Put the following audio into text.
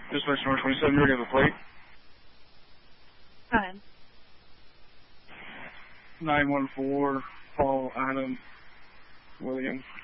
Dispatch number 27, ready on the plate. Go ahead. 914, Paul Adam William.